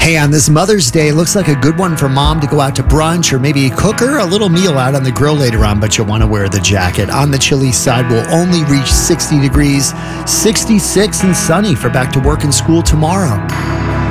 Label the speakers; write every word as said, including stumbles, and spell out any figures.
Speaker 1: Hey, on this Mother's Day, looks like a good one for mom to go out to brunch or maybe cook her a little meal out on the grill later on, but you'll want to wear the jacket. On the chilly side, we'll only reach sixty degrees, sixty-six and sunny for back to work and school tomorrow.